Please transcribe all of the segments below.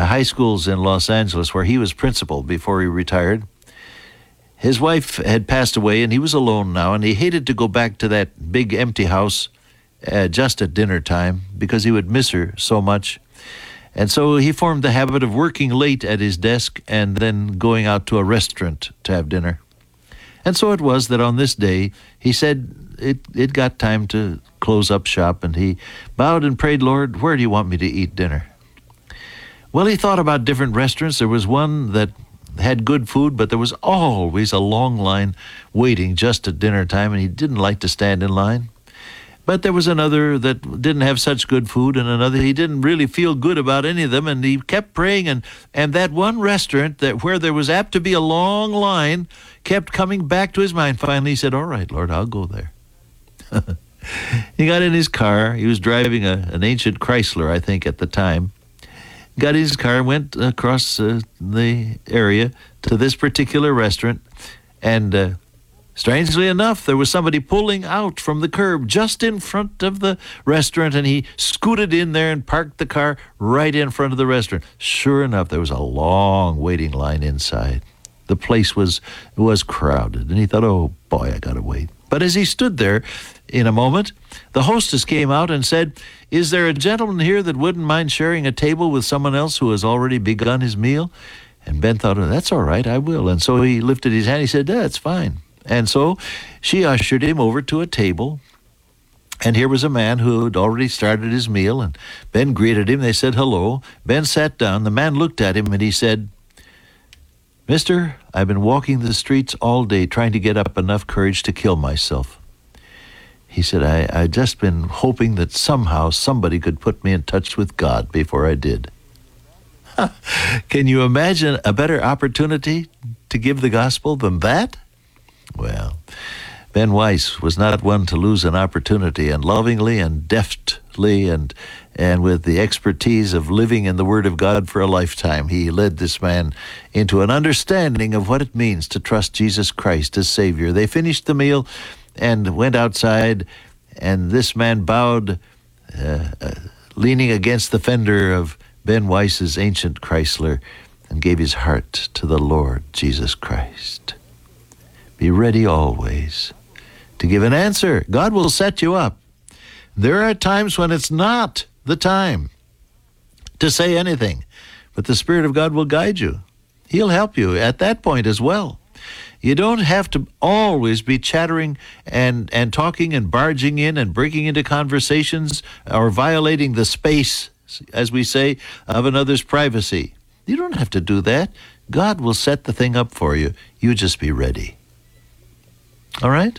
high schools in Los Angeles where he was principal before he retired. His wife had passed away, and he was alone now, and he hated to go back to that big empty house just at dinner time because he would miss her so much. And so he formed the habit of working late at his desk and then going out to a restaurant to have dinner. And so it was that on this day, he said it got time to close up shop, and he bowed and prayed, "Lord, where do you want me to eat dinner?" Well, he thought about different restaurants. There was one that had good food, but there was always a long line waiting just at dinner time, and he didn't like to stand in line. But there was another that didn't have such good food, and another he didn't really feel good about any of them, and he kept praying, and that one restaurant that where there was apt to be a long line kept coming back to his mind. Finally, he said, "All right, Lord, I'll go there." He got in his car. He was driving an ancient Chrysler, I think, at the time. Got in his car, went across the area to this particular restaurant, and strangely enough, there was somebody pulling out from the curb just in front of the restaurant, and he scooted in there and parked the car right in front of the restaurant. Sure enough, there was a long waiting line inside. The place was crowded, and he thought, "Oh, boy, I got to wait." But as he stood there in a moment, the hostess came out and said, "Is there a gentleman here that wouldn't mind sharing a table with someone else who has already begun his meal?" And Ben thought, "Oh, that's all right, I will." And so he lifted his hand. He said, "Yeah, it's fine." And so she ushered him over to a table. And here was a man who had already started his meal. And Ben greeted him. They said hello. Ben sat down. The man looked at him and he said, "Mister, I've been walking the streets all day trying to get up enough courage to kill myself." He said, I just been hoping that somehow somebody could put me in touch with God before I did." Can you imagine a better opportunity to give the gospel than that? Well, Ben Weiss was not one to lose an opportunity, and lovingly and deftly and with the expertise of living in the Word of God for a lifetime, he led this man into an understanding of what it means to trust Jesus Christ as Savior. They finished the meal and went outside, and this man bowed, leaning against the fender of Ben Weiss's ancient Chrysler, and gave his heart to the Lord Jesus Christ. Be ready always to give an answer. God will set you up. There are times when it's not the time to say anything, but the Spirit of God will guide you. He'll help you at that point as well. You don't have to always be chattering and talking and barging in and breaking into conversations or violating the space, as we say, of another's privacy. You don't have to do that. God will set the thing up for you. You just be ready. All right?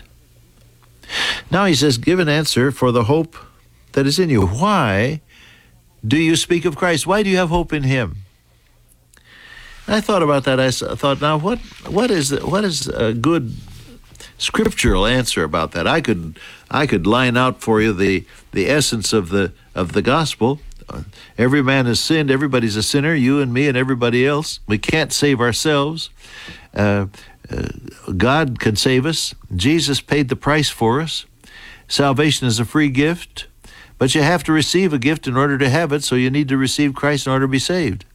Now he says, give an answer for the hope that is in you. Why do you speak of Christ? Why do you have hope in him? I thought about that. I thought, now what is a good scriptural answer about that? I could line out for you the essence of the gospel. Every man has sinned. Everybody's a sinner. You and me and everybody else. We can't save ourselves. God can save us. Jesus paid the price for us. Salvation is a free gift, but you have to receive a gift in order to have it. So you need to receive Christ in order to be saved.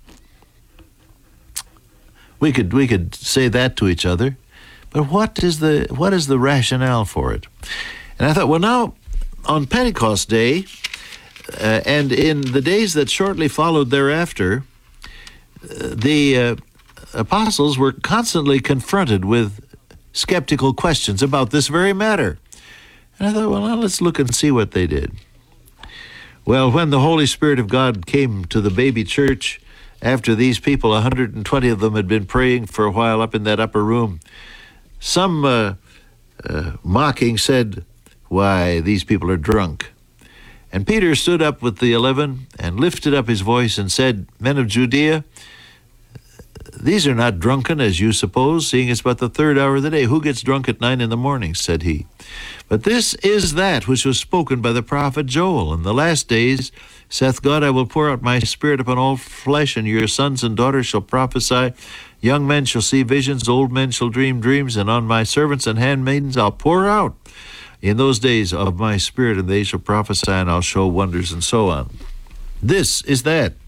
We could say that to each other, but what is the rationale for it? And I thought, well, now on Pentecost Day, and in the days that shortly followed thereafter, the apostles were constantly confronted with skeptical questions about this very matter. And I thought, well, now let's look and see what they did. Well, when the Holy Spirit of God came to the baby church, after these people, 120 of them, had been praying for a while up in that upper room, some mocking said, "Why, these people are drunk." And Peter stood up with the 11 and lifted up his voice and said, "Men of Judea, these are not drunken as you suppose, seeing it's but the third hour of the day. Who gets drunk at 9 a.m, said he. But this is that which was spoken by the prophet Joel. In the last days, saith God, I will pour out my spirit upon all flesh, and your sons and daughters shall prophesy. Young men shall see visions, old men shall dream dreams, and on my servants and handmaidens I'll pour out in those days of my spirit, and they shall prophesy, and I'll show wonders," and so on. This is that.